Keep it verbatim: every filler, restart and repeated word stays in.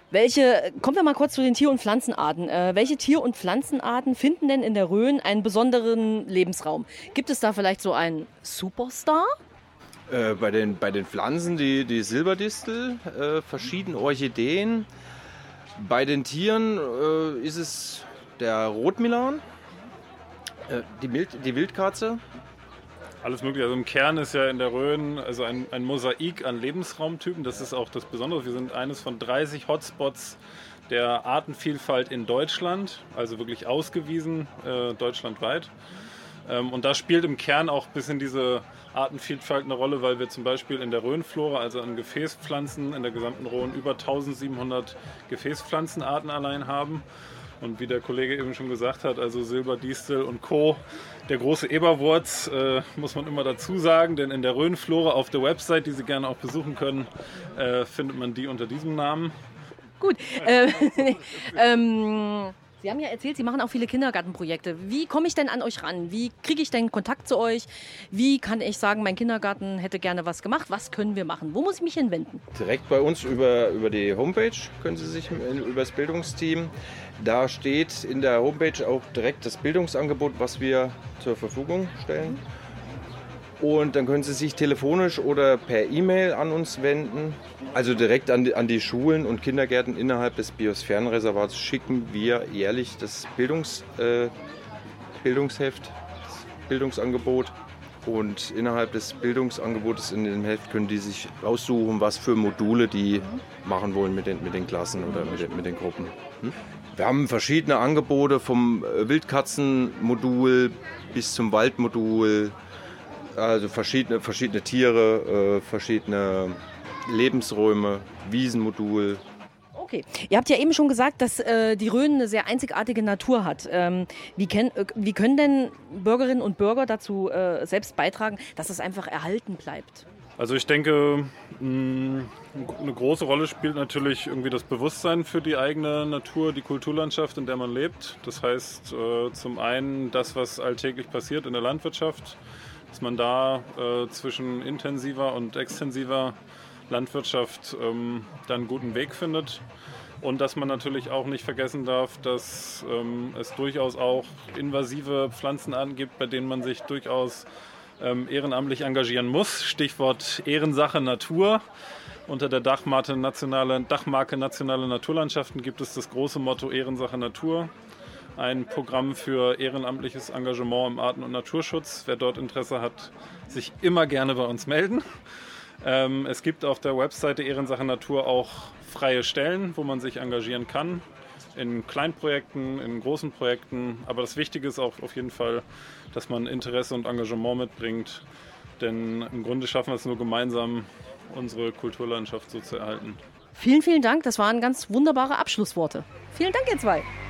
Welche, kommen wir mal kurz zu den Tier- und Pflanzenarten. Äh, welche Tier- und Pflanzenarten finden denn in der Rhön einen besonderen Lebensraum? Gibt es da vielleicht so einen Superstar? Äh, bei, den, bei den Pflanzen die, die Silberdistel, äh, verschiedene Orchideen. Bei den Tieren äh, ist es der Rotmilan, äh, die, Mild, die Wildkatze. Alles mögliche. Also im Kern ist ja in der Rhön also ein, ein Mosaik an Lebensraumtypen. Das ist auch das Besondere. Wir sind eines von dreißig Hotspots der Artenvielfalt in Deutschland, also wirklich ausgewiesen äh, deutschlandweit. Ähm, und da spielt im Kern auch ein bisschen diese Artenvielfalt eine Rolle, weil wir zum Beispiel in der Rhönflora, also an Gefäßpflanzen in der gesamten Rhön, über eintausendsiebenhundert Gefäßpflanzenarten allein haben. Und wie der Kollege eben schon gesagt hat, also Silberdistel und Co., der große Eberwurz, äh, muss man immer dazu sagen, denn in der Rhönflora auf der Website, die Sie gerne auch besuchen können, äh, findet man die unter diesem Namen. Gut. Äh, ähm, Sie haben ja erzählt, Sie machen auch viele Kindergartenprojekte. Wie komme ich denn an euch ran? Wie kriege ich denn Kontakt zu euch? Wie kann ich sagen, mein Kindergarten hätte gerne was gemacht? Was können wir machen? Wo muss ich mich hinwenden? Direkt bei uns über, über die Homepage können Sie sich über das Bildungsteam. Da steht in der Homepage auch direkt das Bildungsangebot, was wir zur Verfügung stellen. Und dann können Sie sich telefonisch oder per E-Mail an uns wenden. Also direkt an die, an die Schulen und Kindergärten innerhalb des Biosphärenreservats schicken wir jährlich das Bildungs, äh, Bildungsheft, das Bildungsangebot. Und innerhalb des Bildungsangebotes in dem Heft können die sich raussuchen, was für Module die machen wollen mit den, mit den Klassen oder mit den, mit den Gruppen. Hm? Wir haben verschiedene Angebote vom Wildkatzenmodul bis zum Waldmodul. Also verschiedene, verschiedene Tiere, äh, verschiedene Lebensräume, Wiesenmodul. Okay, ihr habt ja eben schon gesagt, dass äh, die Rhön eine sehr einzigartige Natur hat. Ähm, wie, ken, äh, wie können denn Bürgerinnen und Bürger dazu äh, selbst beitragen, dass es einfach erhalten bleibt? Also ich denke, mh, eine große Rolle spielt natürlich irgendwie das Bewusstsein für die eigene Natur, die Kulturlandschaft, in der man lebt. Das heißt äh, zum einen das, was alltäglich passiert in der Landwirtschaft, dass man da äh, zwischen intensiver und extensiver Landwirtschaft ähm, dann einen guten Weg findet. Und dass man natürlich auch nicht vergessen darf, dass ähm, es durchaus auch invasive Pflanzenarten gibt, bei denen man sich durchaus ähm, ehrenamtlich engagieren muss. Stichwort Ehrensache Natur. Unter der Dachmarke nationale, Dachmarke Nationale Naturlandschaften gibt es das große Motto Ehrensache Natur. Ein Programm für ehrenamtliches Engagement im Arten- und Naturschutz. Wer dort Interesse hat, sich immer gerne bei uns melden. Ähm, es gibt auf der Webseite Ehrensache Natur auch freie Stellen, wo man sich engagieren kann. In Kleinprojekten, in großen Projekten. Aber das Wichtige ist auch auf jeden Fall, dass man Interesse und Engagement mitbringt. Denn im Grunde schaffen wir es nur gemeinsam, unsere Kulturlandschaft so zu erhalten. Vielen, vielen Dank. Das waren ganz wunderbare Abschlussworte. Vielen Dank, ihr zwei.